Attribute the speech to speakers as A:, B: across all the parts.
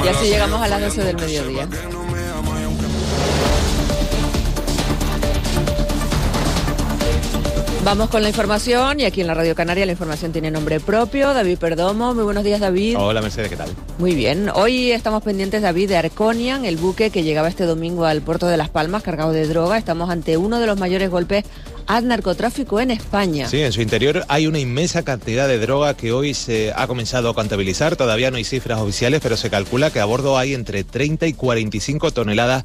A: Y así llegamos a las 12 del mediodía. Vamos con la información, y aquí en la Radio Canaria la información tiene nombre propio. David Perdomo, muy buenos días, David.
B: Hola, Mercedes, ¿qué tal?
A: Muy bien, hoy estamos pendientes, David, de Arconian, el buque que llegaba este domingo al puerto de Las Palmas cargado de droga. Estamos ante uno de los mayores golpes al narcotráfico en España.
B: Sí, en su interior hay una inmensa cantidad de droga que hoy se ha comenzado a contabilizar. Todavía no hay cifras oficiales, pero se calcula que a bordo hay entre 30 y 45 toneladas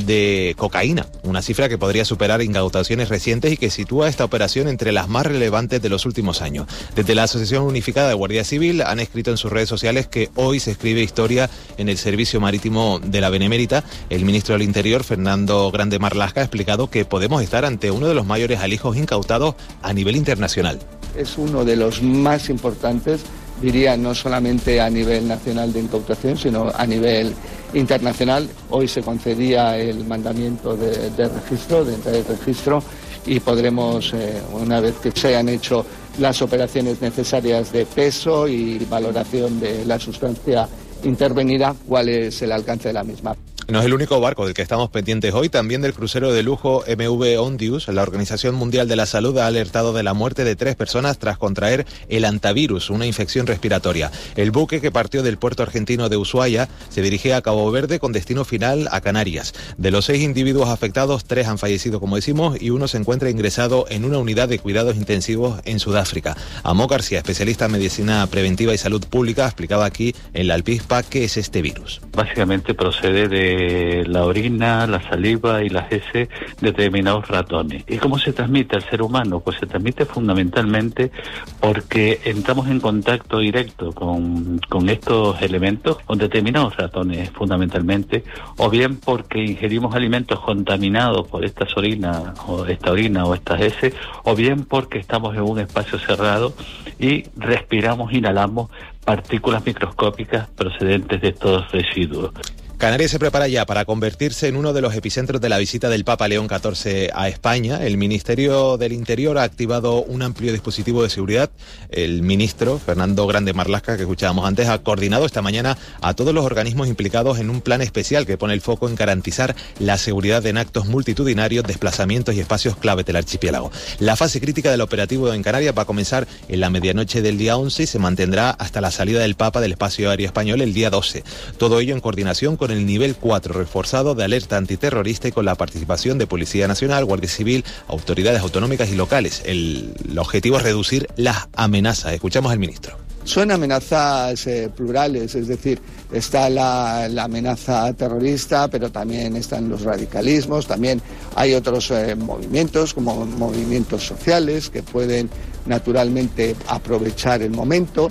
B: de cocaína, una cifra que podría superar incautaciones recientes y que sitúa esta operación entre las más relevantes de los últimos años. Desde la Asociación Unificada de Guardia Civil han escrito en sus redes sociales que hoy se escribe historia en el servicio marítimo de la Benemérita. El ministro del Interior, Fernando Grande Marlaska, ha explicado que podemos estar ante uno de los mayores alijos incautados a nivel internacional.
C: Es uno de los más importantes, diría, no solamente a nivel nacional de incautación, sino a nivel internacional. Hoy se concedía el mandamiento de registro, de entrada de registro, y podremos, una vez que se hayan hecho las operaciones necesarias de peso y valoración de la sustancia intervenida, cuál es el alcance de la misma.
B: No es el único barco del que estamos pendientes hoy, también del crucero de lujo MV Ondius. La Organización Mundial de la Salud ha alertado de la muerte de 3 personas tras contraer el hantavirus, una infección respiratoria. El buque, que partió del puerto argentino de Ushuaia, se dirigía a Cabo Verde con destino final a Canarias. De los 6 individuos afectados, 3 han fallecido, como decimos, y uno se encuentra ingresado en una unidad de cuidados intensivos en Sudáfrica. Amó García, especialista en medicina preventiva y salud pública, explicaba aquí en la Alpispa qué es este virus.
D: Básicamente procede de la orina, la saliva y las heces de determinados ratones. ¿Y cómo se transmite al ser humano? Pues se transmite fundamentalmente porque entramos en contacto directo con estos elementos, con determinados ratones fundamentalmente, o bien porque ingerimos alimentos contaminados por estas orinas, o esta orina o estas heces, o bien porque estamos en un espacio cerrado y respiramos, inhalamos partículas microscópicas procedentes de estos residuos.
B: Canarias se prepara ya para convertirse en uno de los epicentros de la visita del Papa León XIV a España. El Ministerio del Interior ha activado un amplio dispositivo de seguridad. El ministro, Fernando Grande Marlaska, que escuchábamos antes, ha coordinado esta mañana a todos los organismos implicados en un plan especial que pone el foco en garantizar la seguridad en actos multitudinarios, desplazamientos y espacios clave del archipiélago. La fase crítica del operativo en Canarias va a comenzar en la medianoche del día 11 y se mantendrá hasta la salida del Papa del espacio aéreo español el día 12. Todo ello en coordinación con el nivel 4 reforzado de alerta antiterrorista y con la participación de Policía Nacional, Guardia Civil, autoridades autonómicas y locales. El objetivo es reducir las amenazas. Escuchamos al ministro.
C: Son amenazas plurales, es decir, está la amenaza terrorista, pero también están los radicalismos, también hay otros movimientos, como movimientos sociales, que pueden naturalmente aprovechar el momento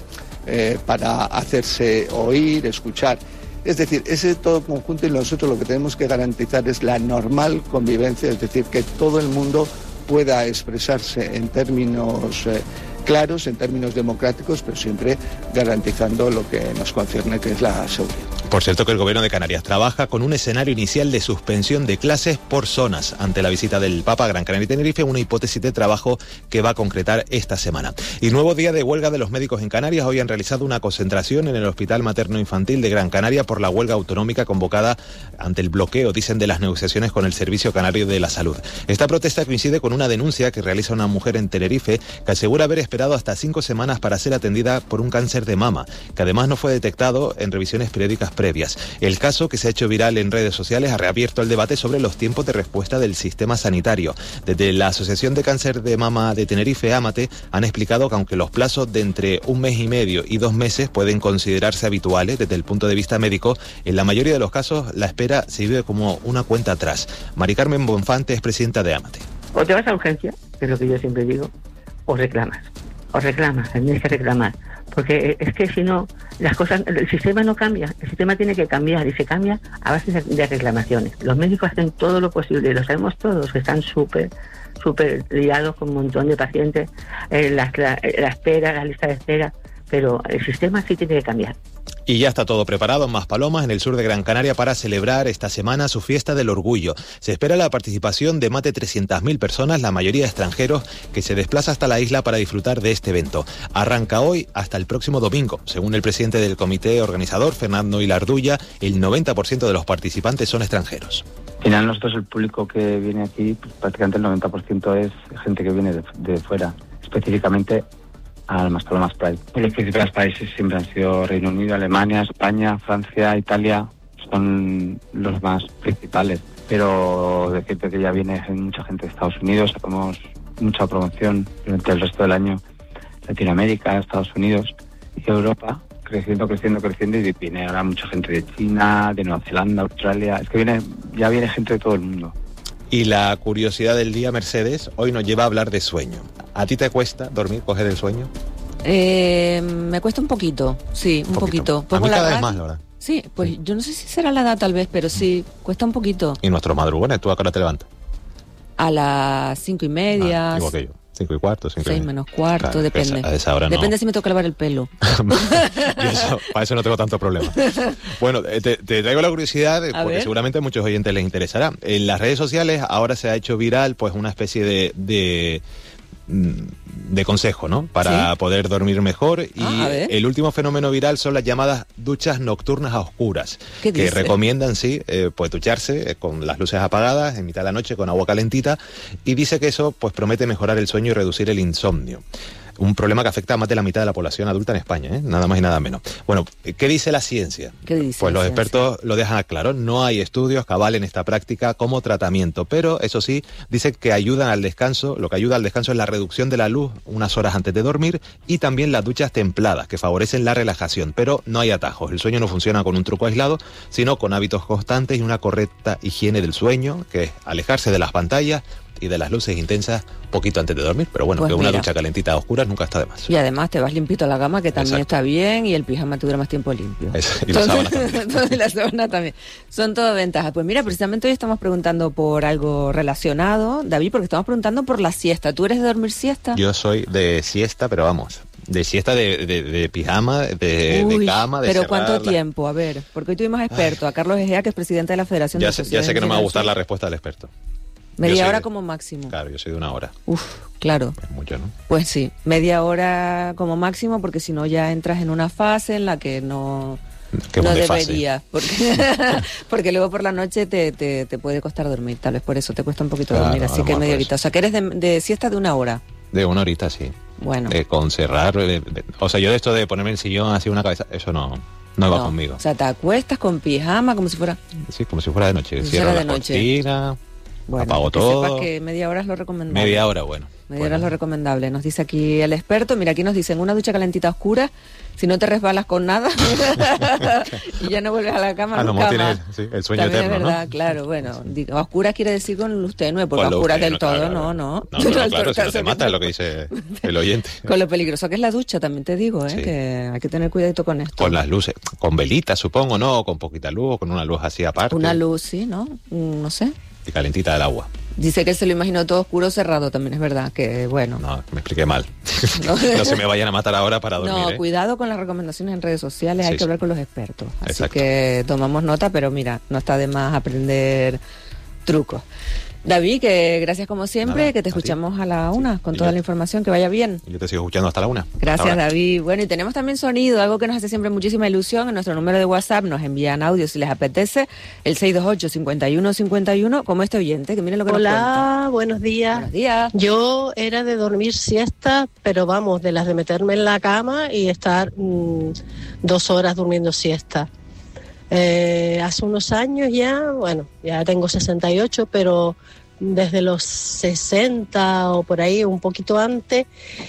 C: para hacerse oír, escuchar. Es decir, ese todo conjunto, y nosotros lo que tenemos que garantizar es la normal convivencia, es decir, que todo el mundo pueda expresarse en términos claros, en términos democráticos, pero siempre garantizando lo que nos concierne, que es la seguridad.
B: Por cierto, que el Gobierno de Canarias trabaja con un escenario inicial de suspensión de clases por zonas ante la visita del Papa a Gran Canaria y Tenerife, una hipótesis de trabajo que va a concretar esta semana. Y nuevo día de huelga de los médicos en Canarias. Hoy han realizado una concentración en el Hospital Materno Infantil de Gran Canaria por la huelga autonómica convocada ante el bloqueo, dicen, de las negociaciones con el Servicio Canario de la Salud. Esta protesta coincide con una denuncia que realiza una mujer en Tenerife que asegura haber esperado hasta 5 semanas para ser atendida por un cáncer de mama, que además no fue detectado en revisiones periódicas previas. El caso, que se ha hecho viral en redes sociales, ha reabierto el debate sobre los tiempos de respuesta del sistema sanitario. Desde la Asociación de Cáncer de Mama de Tenerife, AMATE, han explicado que aunque los plazos de entre 1 mes y medio y 2 meses pueden considerarse habituales desde el punto de vista médico, en la mayoría de los casos la espera se vive como una cuenta atrás. Mari Carmen Bonfante es presidenta de AMATE.
E: O te vas a urgencia, que es lo que yo siempre digo, o reclamas, tienes que reclamar, porque es que si no, las cosas, el sistema no cambia, el sistema tiene que cambiar, y se cambia a base de reclamaciones. Los médicos hacen todo lo posible, lo sabemos todos, que están súper liados con un montón de pacientes, la espera, la lista de espera, pero el sistema sí tiene que cambiar.
B: Y ya está todo preparado en Maspalomas, en el sur de Gran Canaria, para celebrar esta semana su fiesta del orgullo. Se espera la participación de más de 300.000 personas, la mayoría extranjeros, que se desplaza hasta la isla para disfrutar de este evento. Arranca hoy hasta el próximo domingo. Según el presidente del comité organizador, Fernando Ilarduya, el 90% de los participantes son extranjeros.
F: Al final nosotros, el público que viene aquí, pues prácticamente el 90% es gente que viene de fuera, específicamente al Maspalomas Pride. Los principales países siempre han sido Reino Unido, Alemania, España, Francia, Italia, son los más principales. Pero decirte que ya viene mucha gente de Estados Unidos, hacemos mucha promoción durante el resto del año. Latinoamérica, Estados Unidos y Europa, creciendo, y viene ahora mucha gente de China, de Nueva Zelanda, Australia. Es que ya viene gente de todo el mundo.
B: Y la curiosidad del día, Mercedes, hoy nos lleva a hablar de sueño. ¿A ti te cuesta dormir, coger el sueño?
A: Me cuesta un poquito, sí, un poquito.
B: A mí cada vez más, la verdad.
A: Sí, pues yo no sé si será la edad tal vez, pero sí, cuesta un poquito.
B: ¿Y nuestros madrugones? ¿Tú a qué hora te levantas?
A: A las 5:30.
B: Igual que yo. 5:15, 5:30.
A: 6 menos cuarto,
B: claro,
A: depende.
B: A esa hora no.
A: Depende si me toca lavar el pelo.
B: Para eso no tengo tanto problema. Bueno, te traigo la curiosidad porque seguramente a muchos oyentes les interesará. En las redes sociales ahora se ha hecho viral pues una especie de consejo, ¿no? Para poder dormir mejor. Y el último fenómeno viral son las llamadas duchas nocturnas a oscuras, que recomiendan, pues ducharse con las luces apagadas en mitad de la noche con agua calentita, y dice que eso pues promete mejorar el sueño y reducir el insomnio. Un problema que afecta a más de la mitad de la población adulta en España, nada más y nada menos. Bueno, ¿qué dice la ciencia? Pues los expertos lo dejan claro, no hay estudios que avalen esta práctica como tratamiento, pero eso sí, dicen que ayudan al descanso. Lo que ayuda al descanso es la reducción de la luz unas horas antes de dormir y también las duchas templadas, que favorecen la relajación, pero no hay atajos. El sueño no funciona con un truco aislado, sino con hábitos constantes y una correcta higiene del sueño, que es alejarse de las pantallas y de las luces intensas poquito antes de dormir, pero bueno, pues que una ducha calentita a oscuras nunca está de más.
A: Y además te vas limpito a la cama, que también está bien, y el pijama te dura más tiempo limpio.
B: Y la sábana también.
A: Y la sábana también. Son todo ventajas. Pues mira, precisamente hoy estamos preguntando por algo relacionado, David, porque estamos preguntando por la siesta. ¿Tú eres de dormir siesta?
B: Yo soy de siesta, pero vamos, de siesta de pijama, de cama, de
A: pero ¿cuánto tiempo? A ver, porque hoy tuvimos experto, a Carlos Egea, que es presidente de la Federación de Sociedades.
B: Ya sé que no me va a gustar la respuesta del experto.
A: Media hora como máximo.
B: Claro, yo soy de 1 hora.
A: Claro.
B: Es mucho, ¿no?
A: Pues sí, media hora como máximo, porque si no ya entras en una fase en la que no deberías. Porque luego por la noche te puede costar dormir, tal vez por eso te cuesta un poquito dormir, así que media horita. O sea, que eres de siesta de 1 hora.
B: De 1 horita, sí.
A: Bueno.
B: Con cerrar, o sea, yo de esto de ponerme en el sillón así una cabeza, eso no va conmigo.
A: O sea, te acuestas con pijama como si fuera...
B: Sí, como si fuera de noche. Cierro la cortina...
A: Bueno,
B: apago todo.
A: Sepas que media hora es lo recomendable.
B: Media hora, bueno.
A: Media hora es lo recomendable. Nos dice aquí el experto. Mira, aquí nos dicen una ducha calentita oscura, si no te resbalas con nada y ya no vuelves a la cama nunca más.
B: El sueño
A: también
B: eterno,
A: es verdad,
B: ¿no?
A: Claro, bueno. Oscura quiere decir con luz tenue, porque oscura del todo,
B: claro.
A: No,
B: claro, si no te mata, es lo que dice el oyente.
A: Con lo peligroso que es la ducha, también te digo, que hay que tener cuidadito con esto.
B: Con las luces, con velitas, supongo, ¿no? O con poquita luz, o con una luz así aparte.
A: Una luz, sí, ¿no? No sé.
B: Y calentita del agua.
A: Dice que se lo imaginó todo oscuro, cerrado, también es verdad, que bueno.
B: No, me expliqué mal. No se me vayan a matar ahora para dormir.
A: No, cuidado con las recomendaciones en redes sociales, hay que hablar con los expertos. Así
B: Exacto.
A: que tomamos nota, pero mira, no está de más aprender trucos. David, que gracias como siempre, que te escuchamos a la 1 con toda la información, que vaya bien.
B: Yo te sigo escuchando hasta la 1.
A: Gracias, David. Bueno, y tenemos también sonido, algo que nos hace siempre muchísima ilusión. En nuestro número de WhatsApp nos envían audio si les apetece, el 628-5151, como este oyente, que miren lo que nos cuenta.
G: Hola, buenos días.
A: Buenos días.
G: Yo era de dormir siesta, pero vamos, de las de meterme en la cama y estar 2 horas durmiendo siesta. Hace unos años ya tengo 68, pero desde los 60 o por ahí, un poquito antes,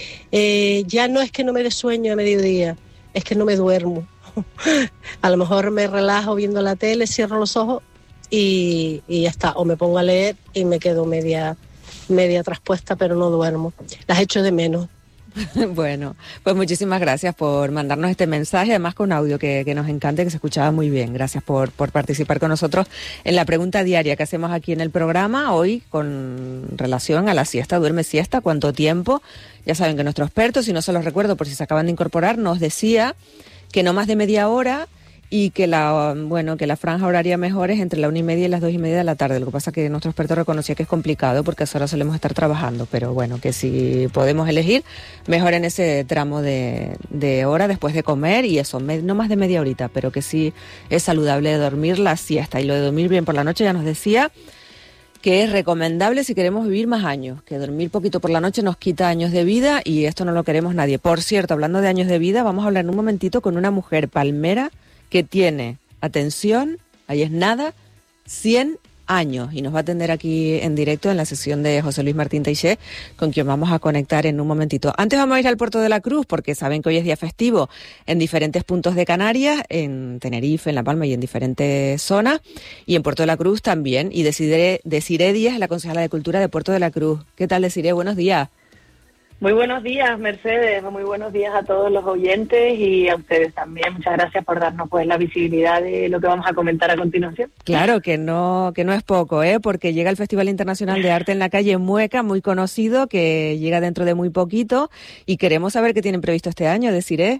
G: ya no es que no me dé sueño a mediodía, es que no me duermo. A lo mejor me relajo viendo la tele, cierro los ojos y ya está, o me pongo a leer y me quedo media traspuesta, pero no duermo. Las echo de menos,
A: Bueno, pues muchísimas gracias por mandarnos este mensaje, además con audio que nos encanta, que se escuchaba muy bien. Gracias por participar con nosotros en la pregunta diaria que hacemos aquí en el programa, hoy con relación a la siesta. ¿Duerme siesta? ¿Cuánto tiempo? Ya saben que nuestro experto, si no se los recuerdo por si se acaban de incorporar, nos decía que no más de media hora y que la franja horaria mejor es entre la 1:30 y las 2:30 de la tarde. Lo que pasa es que nuestro experto reconocía que es complicado porque a esa hora solemos estar trabajando, pero bueno, que si podemos elegir, mejor en ese tramo de hora después de comer, y eso, no más de media horita, pero que sí es saludable dormir la siesta. Y lo de dormir bien por la noche ya nos decía que es recomendable si queremos vivir más años, que dormir poquito por la noche nos quita años de vida y esto no lo queremos nadie. Por cierto, hablando de años de vida, vamos a hablar en un momentito con una mujer palmera que tiene, atención, ahí es nada, 100 años, y nos va a atender aquí en directo en la sesión de José Luis Martín Teixé, con quien vamos a conectar en un momentito. Antes vamos a ir al Puerto de la Cruz, porque saben que hoy es día festivo en diferentes puntos de Canarias, en Tenerife, en La Palma y en diferentes zonas, y en Puerto de la Cruz también, y Desiré Díaz, la concejala de Cultura de Puerto de la Cruz. ¿Qué tal, Desiré? Buenos días.
H: Muy buenos días, Mercedes, muy buenos días a todos los oyentes y a ustedes también. Muchas gracias por darnos pues la visibilidad de lo que vamos a comentar a continuación.
A: Claro, que no es poco, porque llega el Festival Internacional de Arte en la Calle Mueca, muy conocido, que llega dentro de muy poquito, y queremos saber qué tienen previsto este año, Desiré.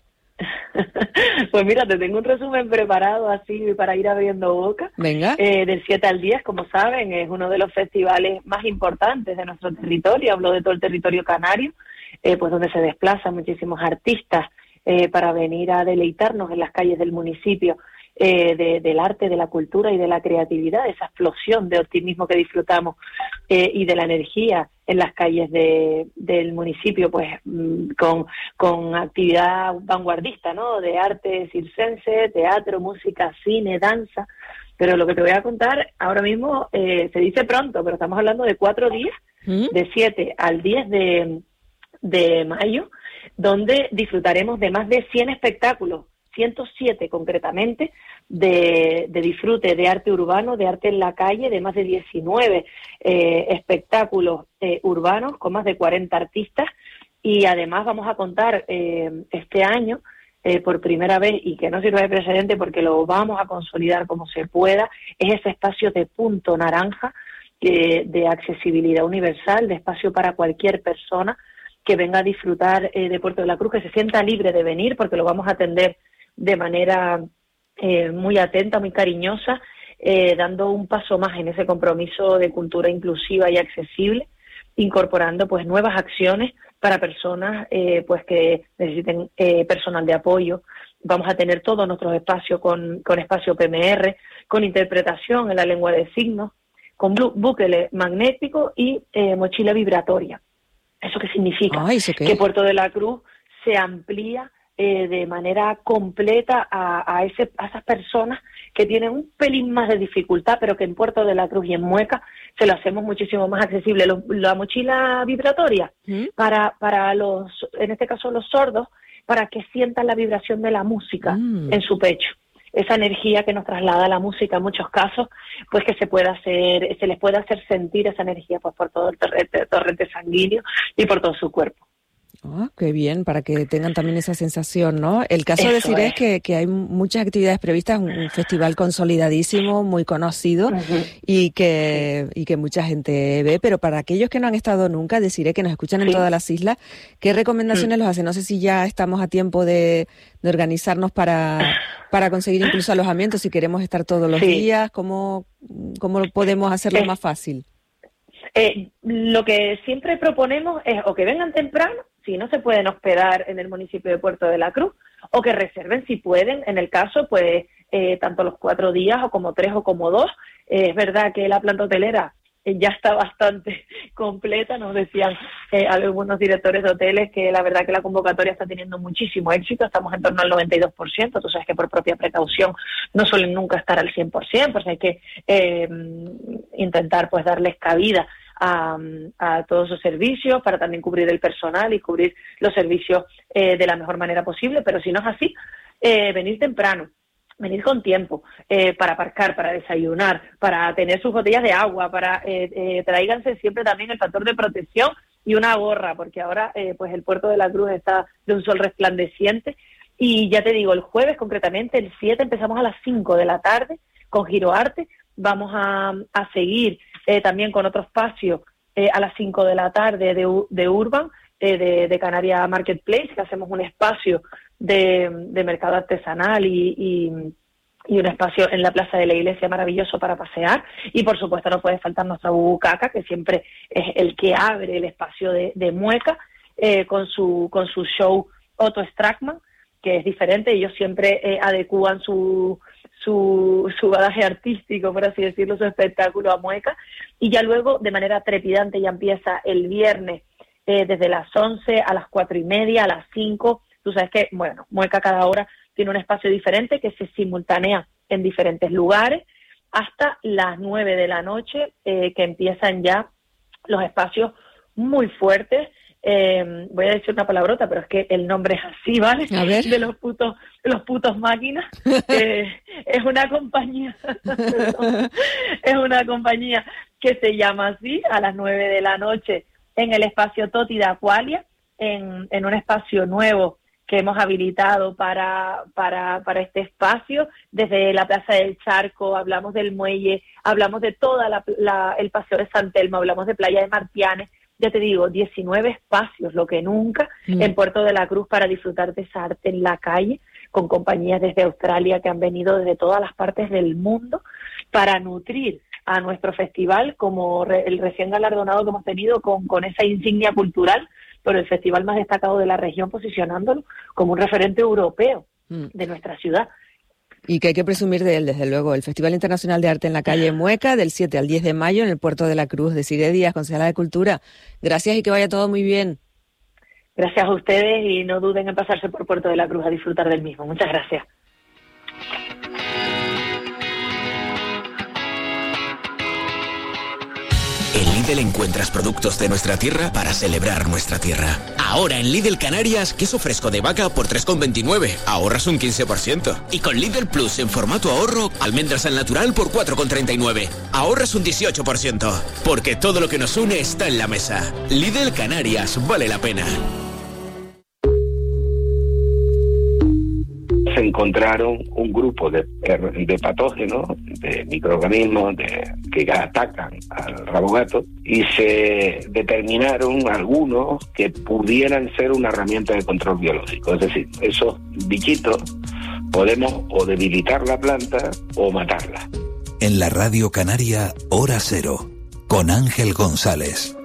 H: Pues mira, te tengo un resumen preparado así para ir abriendo boca.
A: Venga.
H: Del 7 al 10, como saben, es uno de los festivales más importantes de nuestro territorio. Hablo de todo el territorio canario, pues donde se desplazan muchísimos artistas para venir a deleitarnos en las calles del municipio del arte, de la cultura y de la creatividad, esa explosión de optimismo que disfrutamos y de la energía en las calles del municipio, pues con actividad vanguardista, ¿no? De arte circense, teatro, música, cine, danza. Pero lo que te voy a contar ahora mismo se dice pronto, pero estamos hablando de 4 días, de 7 al 10 de mayo, donde disfrutaremos de más de 100 espectáculos, 107 concretamente, de disfrute de arte urbano, de arte en la calle, de más de 19 espectáculos urbanos con más de 40 artistas, y además vamos a contar este año por primera vez, y que no sirva de precedente porque lo vamos a consolidar como se pueda, es ese espacio de punto naranja de accesibilidad universal, de espacio para cualquier persona que venga a disfrutar de Puerto de la Cruz, que se sienta libre de venir, porque lo vamos a atender de manera muy atenta, muy cariñosa, dando un paso más en ese compromiso de cultura inclusiva y accesible, incorporando pues nuevas acciones para personas pues que necesiten personal de apoyo. Vamos a tener todos nuestros espacios con espacio PMR, con interpretación en la lengua de signos, con bucle magnético y mochila vibratoria. ¿Eso qué significa?
A: ¿Eso qué?
H: Que Puerto de la Cruz se amplía de manera completa a esas personas que tienen un pelín más de dificultad, pero que en Puerto de la Cruz y en Mueca se lo hacemos muchísimo más accesible. La mochila vibratoria para los, en este caso los sordos, para que sientan la vibración de la música en su pecho. Esa energía que nos traslada la música en muchos casos, pues que se les puede hacer sentir esa energía pues por todo el torrente sanguíneo y por todo su cuerpo.
A: Oh, qué bien, para que tengan también esa sensación, ¿no? El caso de decir es que hay muchas actividades previstas, un festival consolidadísimo, muy conocido, y que mucha gente ve, pero para aquellos que no han estado nunca, deciré que nos escuchan en todas las islas, ¿qué recomendaciones los hacen? No sé si ya estamos a tiempo de organizarnos para conseguir incluso alojamiento, si queremos estar todos los días, ¿cómo podemos hacerlo más fácil?
H: Lo que siempre proponemos es o que vengan temprano, si no se pueden hospedar en el municipio de Puerto de la Cruz, o que reserven si pueden, en el caso, pues tanto los 4 días o como 3 o como 2. Es verdad que la planta hotelera ya está bastante completa, nos decían algunos directores de hoteles que la verdad que la convocatoria está teniendo muchísimo éxito, estamos en torno al 92%, tú sabes que por propia precaución no suelen nunca estar al 100%, pues hay que intentar pues darles cabida a todos sus servicios para también cubrir el personal y cubrir los servicios de la mejor manera posible, pero si no es así, venir temprano, venir con tiempo, para aparcar, para desayunar, para tener sus botellas de agua, tráiganse siempre también el factor de protección y una gorra, porque ahora pues el Puerto de la Cruz está de un sol resplandeciente. Y ya te digo, el jueves concretamente, el 7, empezamos a las 5 de la tarde con Giroarte. Vamos a seguir también con otro espacio a las 5 de la tarde de Urban, de Canaria Marketplace, que hacemos un espacio de mercado artesanal y un espacio en la Plaza de la Iglesia maravilloso para pasear. Y por supuesto no puede faltar nuestra Bubucaca, que siempre es el que abre el espacio de Mueca, con su show Otto Strackman, que es diferente. Ellos siempre adecúan su bagaje artístico, por así decirlo, su espectáculo a Mueca. Y ya luego, de manera trepidante, ya empieza el viernes desde las 11 a las 4:30, a las 5. Tú sabes que, bueno, Mueca cada hora tiene un espacio diferente que se simultánea en diferentes lugares, hasta las 9 de la noche, que empiezan ya los espacios muy fuertes. Voy a decir una palabrota, pero es que el nombre es así, ¿vale?
A: A ver.
H: De los putos máquinas. Es una compañía es una compañía que se llama así, a las 9 de la noche en el espacio Toti de Aqualia, en un espacio nuevo que hemos habilitado para este espacio. Desde la Plaza del Charco hablamos del muelle, hablamos de toda el paseo de San Telmo, hablamos de Playa de Martianes. Ya te digo, 19 espacios, lo que nunca, en Puerto de la Cruz, para disfrutar de esa arte en la calle, con compañías desde Australia que han venido desde todas las partes del mundo para nutrir a nuestro festival, como el recién galardonado que hemos tenido con esa insignia cultural, pero el festival más destacado de la región, posicionándolo como un referente europeo de nuestra ciudad.
A: Y que hay que presumir de él, desde luego. El Festival Internacional de Arte en la Calle Mueca, del 7 al 10 de mayo, en el Puerto de la Cruz. Desiré Díaz, concejala de Cultura. Gracias y que vaya todo muy bien.
H: Gracias a ustedes y no duden en pasarse por Puerto de la Cruz a disfrutar del mismo. Muchas gracias.
I: En Lidl encuentras productos de nuestra tierra para celebrar nuestra tierra. Ahora en Lidl Canarias, queso fresco de vaca por 3,29. Ahorras un 15%. Y con Lidl Plus en formato ahorro, almendras al natural por 4,39. Ahorras un 18%. Porque todo lo que nos une está en la mesa. Lidl Canarias, vale la pena.
J: Se encontraron un grupo de patógenos, de microorganismos que atacan al rabo gato, y se determinaron algunos que pudieran ser una herramienta de control biológico. Es decir, esos bichitos podemos o debilitar la planta o matarla.
K: En la Radio Canaria, Hora Cero, con Ángel González.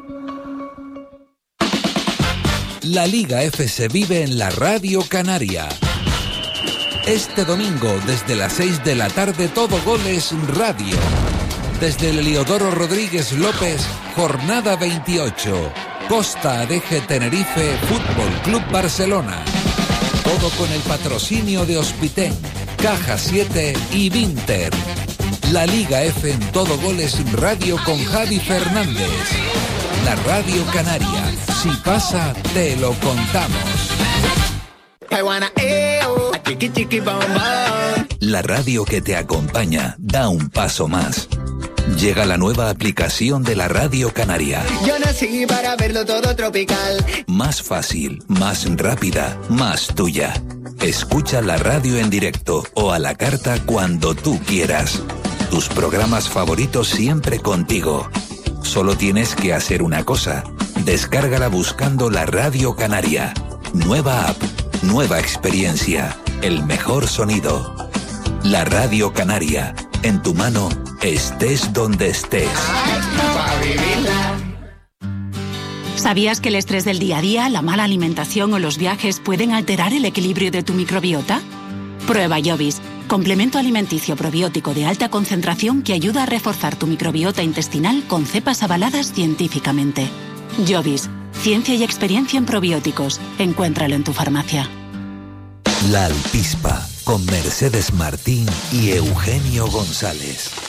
K: La Liga F se vive en la Radio Canaria. Este domingo, desde las 6 de la tarde, Todo Goles Radio. Desde el Heliodoro Rodríguez López, jornada 28. Costa Adeje Tenerife, Fútbol Club Barcelona. Todo con el patrocinio de Hospitén, Caja 7 y Vinter. La Liga F en Todo Goles Radio con Javi Fernández. La Radio Canaria. Si pasa, te lo contamos. La radio que te acompaña da un paso más. Llega la nueva aplicación de la Radio Canaria.
L: Yo nací para verlo todo tropical.
K: Más fácil, más rápida, más tuya. Escucha la radio en directo o a la carta cuando tú quieras. Tus programas favoritos siempre contigo. Solo tienes que hacer una cosa. Descárgala buscando la Radio Canaria. Nueva app, nueva experiencia, el mejor sonido. La Radio Canaria, en tu mano, estés donde estés.
M: ¿Sabías que el estrés del día a día, la mala alimentación o los viajes pueden alterar el equilibrio de tu microbiota? Prueba Jovis, complemento alimenticio probiótico de alta concentración que ayuda a reforzar tu microbiota intestinal con cepas avaladas científicamente. Jovis, ciencia y experiencia en probióticos. Encuéntralo en tu farmacia.
K: La Alpispa, con Mercedes Martín y Eugenio González.